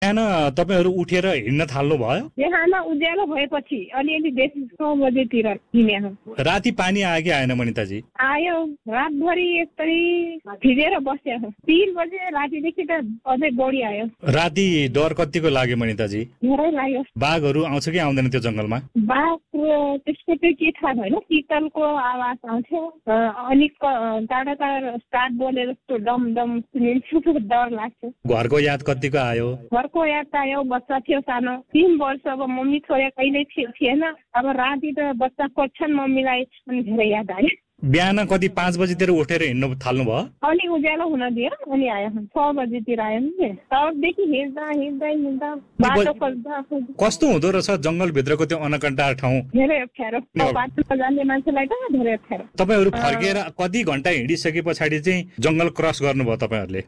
बिहान तपाईहरु उठेर हिँड्न थाल्नु भयो? बिहान उज्यालो भएपछि अलिअलि बेसी 6 बजेतिर हिँड्यौं। राति पानी आयो कि आएन मनिताजी? आयो, रातभरि यस्तै भिजेर बस्यौं। 3 बजे रातिदेखि त अझै बढी आयो। राति डर कतिको लाग्यो मनिताजी? धेरै लाग्यो। बाघहरु आउँछ कि आउँदैन त्यो जंगलमा? बाघको त्यसको चाहिँ के थाहा छैन, शीतलको आवाज आउँथ्यो अनि टाढा टाढा स्टार्ट बोलेर जस्तो डम डम सुनिन्थ्यो, डर लाग्थ्यो। घरको याद कतिको आयो? घरको याद त आयो, बच्चा थियो सानो 3 वर्ष, अब मम्मी छोरा कहिल्यै थिएन। अब राति त बच्चा खोज्छन् मम्मीलाई, अनि धेरै याद आयो। बिहान कति 5 बजेतिर उठेर हिँड्नु थाल्नु भयो? अनि उज्यालो हुन दियो अनि आयो। 6 बजेतिर आयो नि। तबदेखि हिँड्दा बाटो खोज्दा कस्तो हुँदो रहेछ जंगलभित्रको त्यो अनकन्टा ठाउँ? धेरै अप्ठ्यारो, बाटोमा जाने मान्छेलाई त धेरै अप्ठ्यारो। तपाईहरु फर्केर कति घण्टा हिँडिसके पछाडि चाहिँ जंगल क्रस गर्नुभयो तपाईहरुले?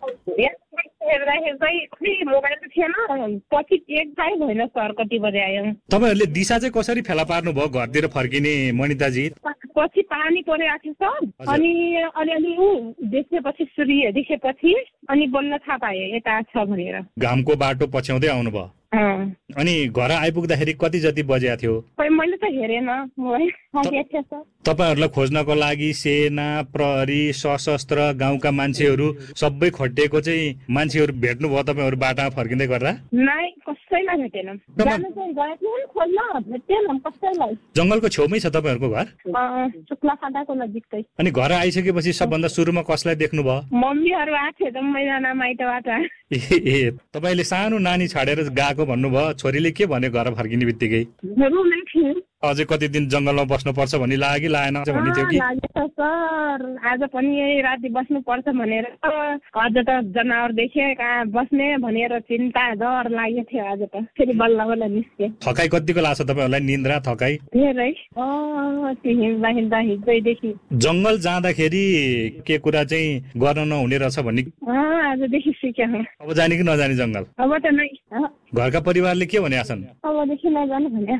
हेर्दै मोबाइल त थिएन, पछि एक थाहै भएन सर कति बजे आयो। तपाईहरुले दिशा चाहिँ कसरी फेला पार्नु भयो घरतिर फर्किने मनिताजी? पछि पानी परिरहेको थियो सर, अनि अलिअलि देखेपछि सूर्य देखेपछि अनि बल्ल थाहा पाएँ यता छ भनेर। घामको बाटो पछ्याउँदै आउनुभयो? अनि घर आइपुग्दाखेरि कति जति बजेको थियो? मैले त हेरेन मोबाइल। तपाईहरुलाई खोज्नको लागि सेना, प्रहरी, सशस्त्र, गाउँका मान्छेहरु सबै खटिएको चाहिँ मान्छेहरु भेट्नु भयो तपाईहरु बाटामा फर्किँदै गर्दा? नाइ, कसैलाई भेटेन। जान चाहिँ गएको खोज्न भेटेन कसैलाई। जंगलको छेउमै छ तपाईहरुको घर? शुक्ला फाटाको नजिकै। अनि घर आइसकेपछि सबभन्दा सुरुमा कसलाई देख्नु भयो? मम्मीहरु आथे त मैदानमा माइतबाट। ए तपाईले सानो नानी छाडेर गएको भन्नुभयो, छोरीले के भन्यो घर फर्किने बित्तिकै? अझै कति दिन जंगलमा बस्नुपर्छ भन्ने लाग्यो लागेन भन्ने थियो कि? सर आज पनि यही राति बस्नु पर्छ भनेर अझ त जनावर देखे कहाँ बस्ने भनेर चिन्ता डर लागेको थियो। आज त फेरि बल्ल बल्ल निस्के। थकाइ कतिको लाग्छ तपाईहरुलाई? निन्द्रा थकाइ धेरै हिँड्दा हिजोदेखि। जंगल जाँदाखेरि के कुरा चाहिँ गर्न नहुने रहेछ भन्ने आजदेखि सिक्यौँ। अब जाने कि नजाने जंगल? अब त नै। घरका परिवारले के भने आछन्? अबदेखि नजानु भने।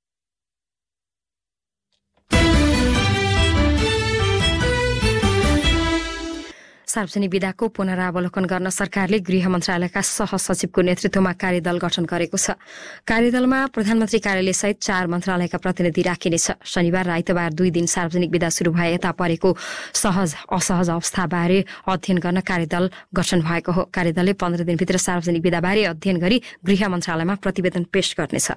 सार्वजनिक विधाको पुनरावलोकन गर्न सरकारले गृह मन्त्रालयका सहसचिवको नेतृत्वमा कार्यदल गठन गरेको छ। कार्यदलमा प्रधानमन्त्री कार्यालय सहित 4 मन्त्रालयका प्रतिनिधि राखिनेछ। शनिबार र आइतबार 2 दिन सार्वजनिक विधा शुरू भए यता परेको सहज असहज अवस्थाबारे अध्ययन गर्न कार्यदल गठन भएको हो। कार्यदलले 15 दिनभित्र सार्वजनिक विधाबारे अध्ययन गरी गृह मन्त्रालयमा प्रतिवेदन पेश गर्नेछ।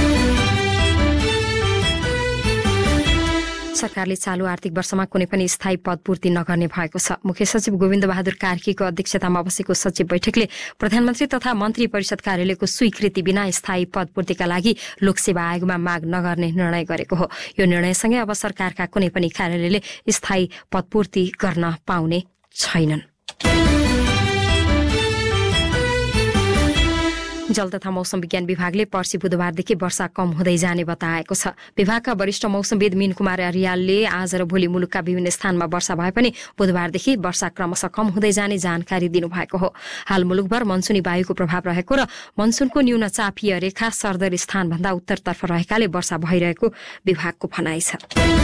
सरकारले चालू आर्थिक वर्षमा कुनै पनि स्थायी पदपूर्ति नगर्ने भएको छ। मुख्य सचिव गोविन्द बहादुर कार्कीको अध्यक्षतामा बसेको सचिव बैठकले प्रधानमन्त्री तथा मन्त्री परिषद कार्यालयको स्वीकृति बिना स्थायी पदपूर्तिका लागि लोकसेवा आयोगमा माग नगर्ने निर्णय गरेको हो। यो निर्णयसँगै अब सरकारका कुनै पनि कार्यालयले स्थायी पदपूर्ति गर्न पाउने छैनन्। जल तथा मौसम विज्ञान विभागले पर्सि बुधबारदेखि वर्षा कम हुँदै जाने बताएको छ। विभागका वरिष्ठ मौसमविद मीन कुमार आर्यालले आज र भोलि मुलुकका विभिन्न स्थानमा वर्षा भए पनि बुधबारदेखि वर्षा क्रमशः कम हुँदै जाने जानकारी दिनुभएको हो। हाल मुलुकभर मनसुनी वायुको प्रभाव रहेको र मनसुनको न्यून चापीय रेखा सरदर स्थानभन्दा उत्तरतर्फ रहेकाले वर्षा भइरहेको विभागको भनाइ छ।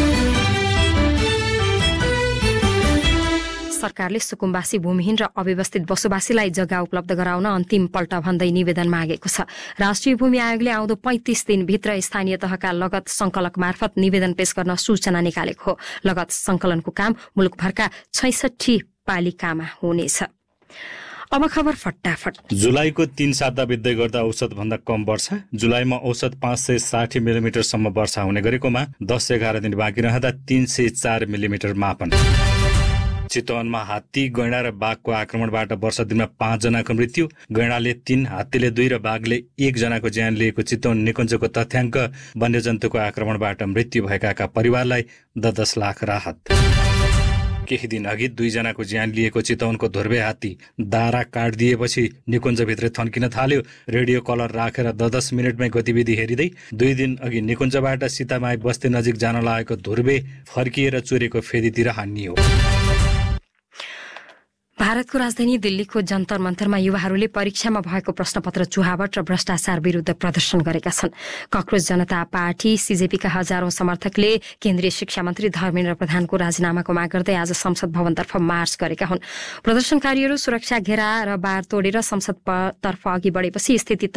सरकारले सुकुम्बासी भूमिहीन र अव्यवस्थित बसोबासीलाई जग्गा उपलब्ध गराउन अन्तिम पल्ट भन्दै निवेदन मागेको छ। राष्ट्रिय भूमि आयोगले आउँदो 35 दिनभित्र स्थानीय तहका लगत संकलक मार्फत निवेदन पेश गर्न सूचना निकालेको हो। लगत संकलनको काम मुलुकभरका 66 पालिकामा हुनेछ। अब खबर फटाफट। जुलाईको 3 साता बित्दै गर्दा औसत भन्दा कम वर्षा। जुलाईमा औसत 560 मिलिमिटर सम्म वर्षा हुने गरेकोमा 10-11 दिन बाँकी रहँदा 304 मिलिमिटर मापन। चितवनमा हात्ती, गैंडा र बाघको आक्रमणबाट वर्ष दिनमा 5 जनाको मृत्यु। गैंडाले 3, हात्तीले 2 र बाघले 1 जनाको ज्यान लिएको चितवन निकुञ्जको तथ्याङ्क। वन्यजन्तुको आक्रमणबाट मृत्यु भएकाका परिवारलाई 10 लाख राहत। केही दिन अघि 2 जनाको ज्यान लिएको चितवनको धुर्वे हात्ती दारा काटिदिएपछि निकुञ्जभित्र थन्किन थाल्यो। रेडियो कलर राखेर 10 मिनटमै गतिविधि हेरिँदै 2 दिन अघि निकुञ्जबाट सीतामाई बस्ती नजिक जान लागेको धुर्वे फर्किएर चोरेको फेदीतिर हानियो। भारतको राजधानी दिल्लीको जन्तर मन्तरमा युवाहरूले परीक्षामा भएको प्रश्नपत्र चुहावट र भ्रष्टाचार विरुद्ध प्रदर्शन गरेका छन्। कक्रोच जनता पार्टी सीजेपीका हजारौं समर्थकले केन्द्रीय शिक्षा मन्त्री धर्मेन्द्र प्रधानको राजीनामाको माग गर्दै आज संसद भवनतर्फ मार्च गरेका हुन्। प्रदर्शनकारीहरू सुरक्षा घेरा र बार तोडेर संसदतर्फ अघि बढेपछि स्थिति